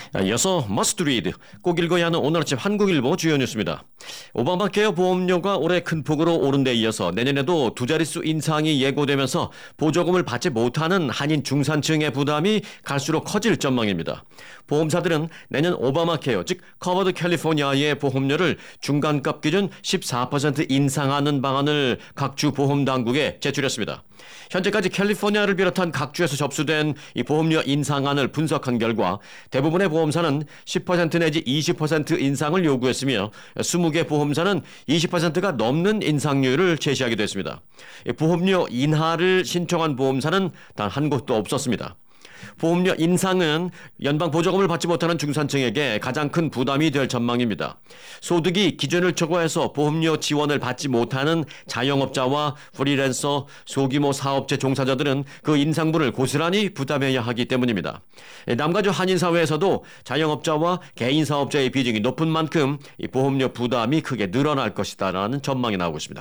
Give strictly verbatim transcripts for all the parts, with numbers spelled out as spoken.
이어서 머스트 리드, 꼭 읽어야 하는 오늘 아침 한국일보 주요 뉴스입니다. 오바마 케어 보험료가 올해 큰 폭으로 오른 데 이어서 내년에도 두 자릿수 인상이 예고되면서 보조금을 받지 못하는 한인 중산층의 부담이 갈수록 커질 전망입니다. 보험사들은 내년 오바마 케어, 즉 커버드 캘리포니아의 보험료를 중간값 기준 십사 퍼센트 인상하는 방안을 각 주 보험 당국에 제출했습니다. 현재까지 캘리포니아를 비롯한 각 주에서 접수된 이 보험료 인상안을 분석한 결과 대부분의 보험사는 십 퍼센트 내지 이십 퍼센트 인상을 요구했으며 이십 개 보험사는 이십 퍼센트가 넘는 인상률을 제시하기도 했습니다. 보험료 인하를 신청한 보험사는 단 한 곳도 없었습니다. 보험료 인상은 연방 보조금을 받지 못하는 중산층에게 가장 큰 부담이 될 전망입니다. 소득이 기준을 초과해서 보험료 지원을 받지 못하는 자영업자와 프리랜서, 소규모 사업체 종사자들은 그 인상분을 고스란히 부담해야 하기 때문입니다. 남가주 한인사회에서도 자영업자와 개인사업자의 비중이 높은 만큼 이 보험료 부담이 크게 늘어날 것이다라는 전망이 나오고 있습니다.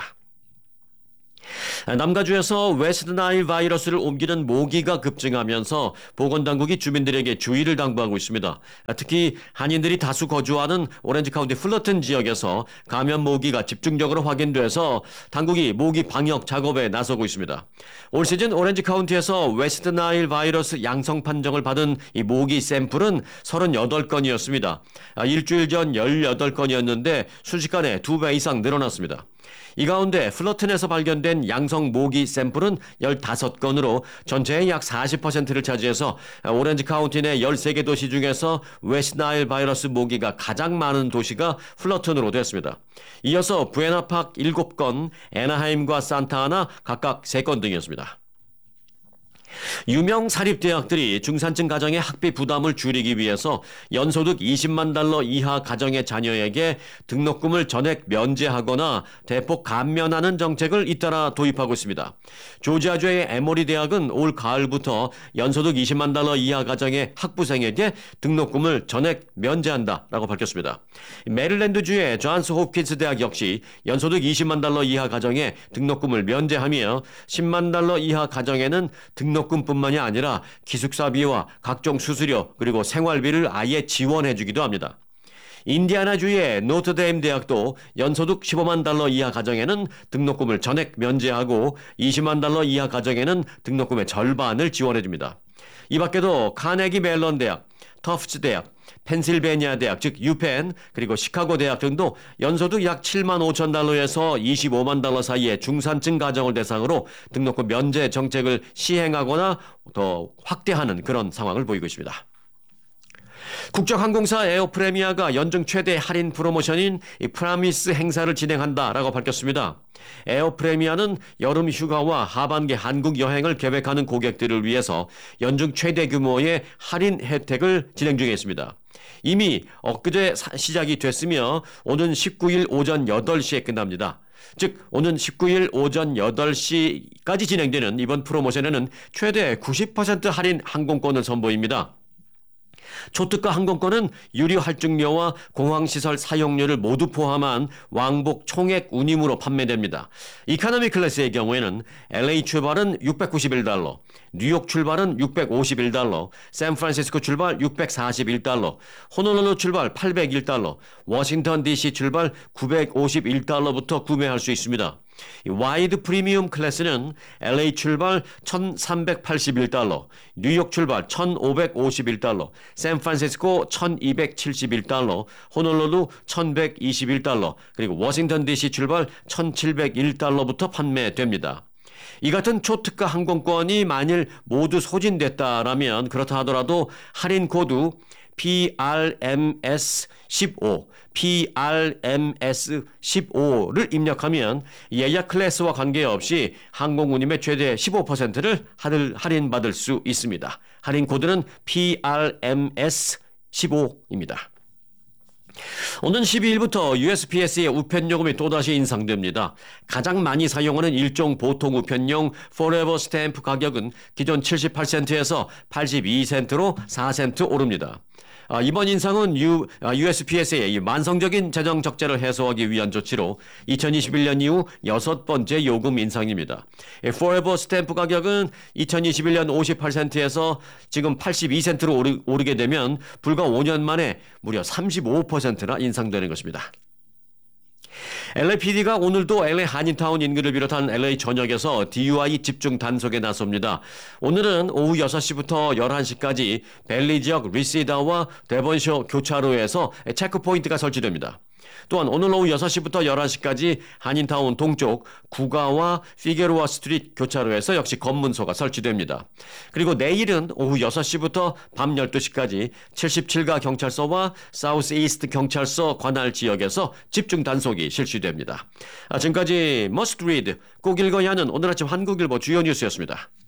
남가주에서 웨스트나일 바이러스를 옮기는 모기가 급증하면서 보건당국이 주민들에게 주의를 당부하고 있습니다. 특히 한인들이 다수 거주하는 오렌지 카운티 플러튼 지역에서 감염 모기가 집중적으로 확인돼서 당국이 모기 방역 작업에 나서고 있습니다. 올 시즌 오렌지 카운티에서 웨스트나일 바이러스 양성 판정을 받은 이 모기 샘플은 삼십팔 건이었습니다. 일주일 전 십팔 건이었는데 순식간에 두 배 이상 늘어났습니다. 이 가운데 플러튼에서 발견된 양성 모기 샘플은 십오 건으로 전체의 약 사십 퍼센트를 차지해서 오렌지 카운티 내 열세 개 도시 중에서 웨스트나일 바이러스 모기가 가장 많은 도시가 플러튼으로 됐습니다. 이어서 부에나팍 일곱 건, 애나하임과 산타아나 각각 세 건 등이었습니다. 유명 사립대학들이 중산층 가정의 학비 부담을 줄이기 위해서 연소득 이십만 달러 이하 가정의 자녀에게 등록금을 전액 면제하거나 대폭 감면하는 정책을 잇따라 도입하고 있습니다. 조지아주의 에모리 대학은 올 가을부터 연소득 이십만 달러 이하 가정의 학부생에게 등록금을 전액 면제한다라고 밝혔습니다. 메릴랜드주의 존스 홉킨스 대학 역시 연소득 이십만 달러 이하 가정에 등록금을 면제하며 십만 달러 이하 가정에는 등록 등록금뿐만이 아니라 기숙사비와 각종 수수료 그리고 생활비를 아예 지원해주기도 합니다. 인디아나주의 노트데임 대학도 연소득 십오만 달러 이하 가정에는 등록금을 전액 면제하고 이십만 달러 이하 가정에는 등록금의 절반을 지원해줍니다. 이 밖에도 카네기 멜론 대학, 터프츠 대학, 펜실베니아 대학 즉 유펜 그리고 시카고 대학 등도 연소득 약 칠만 오천 달러에서 이십오만 달러 사이의 중산층 가정을 대상으로 등록금 면제 정책을 시행하거나 더 확대하는 그런 상황을 보이고 있습니다. 국적항공사 에어프레미아가 연중 최대 할인 프로모션인 이 프라미스 행사를 진행한다라고 밝혔습니다. 에어프레미아는 여름 휴가와 하반기 한국 여행을 계획하는 고객들을 위해서 연중 최대 규모의 할인 혜택을 진행 중에 있습니다. 이미 엊그제 시작이 됐으며 오는 십구 일 오전 여덟 시에 끝납니다. 즉 오는 십구 일 오전 여덟 시까지 진행되는 이번 프로모션에는 최대 구십 퍼센트 할인 항공권을 선보입니다. 초특가 항공권은 유류 할증료와 공항시설 사용료를 모두 포함한 왕복 총액 운임으로 판매됩니다. 이카노미 클래스의 경우에는 엘에이 출발은 육백구십일 달러, 뉴욕 출발은 육백오십일 달러, 샌프란시스코 출발 육백사십일 달러, 호놀룰루 출발 팔백일 달러, 워싱턴 디씨 출발 구백오십일 달러부터 구매할 수 있습니다. 와이드 프리미엄 클래스는 엘에이 출발 천삼백팔십일 달러, 뉴욕 출발 천오백오십일 달러, 샌프란시스코 천이백칠십일 달러, 호놀룰루 천백이십일 달러, 그리고 워싱턴 디씨 출발 천칠백일 달러부터 판매됩니다. 이 같은 초특가 항공권이 만일 모두 소진됐다라면 그렇다 하더라도 할인 코드 피알엠에스 십오, 피알엠에스 십오를 입력하면 예약 클래스와 관계없이 항공 운임의 최대 십오 퍼센트를 할인받을 수 있습니다. 할인 코드는 피알엠에스 십오입니다. 오는 십이 일부터 유에스피에스의 우편요금이 또다시 인상됩니다. 가장 많이 사용하는 일종 보통 우편용 포레버 스탬프 가격은 기존 칠십팔 센트에서 팔십이 센트로 사 센트 오릅니다. 아, 이번 인상은 유, 아, 유에스피에스의 만성적인 재정 적자를 해소하기 위한 조치로 이천이십일 년 이후 여섯 번째 요금 인상입니다. 포에버 스탬프 가격은 이천이십일 년 오십팔 센트에서 지금 팔십이 센트로 오르, 오르게 되면 불과 오 년 만에 무려 삼십오 퍼센트나 인상되는 것입니다. 엘에이피디가 오늘도 엘에이 한인타운 인근을 비롯한 엘에이 전역에서 디유아이 집중 단속에 나섭니다. 오늘은 오후 여섯 시부터 열한 시까지 벨리 지역 리시다와 데번셔 교차로에서 체크포인트가 설치됩니다. 또한 오늘 오후 여섯 시부터 열한 시까지 한인타운 동쪽 구가와 피게로아 스트리트 교차로에서 역시 검문소가 설치됩니다. 그리고 내일은 오후 여섯 시부터 밤 열두 시까지 칠십칠 가 경찰서와 사우스 이스트 경찰서 관할 지역에서 집중 단속이 실시됩니다. 아, 지금까지 머스트 리드 꼭 읽어야 하는 오늘 아침 한국일보 주요 뉴스였습니다.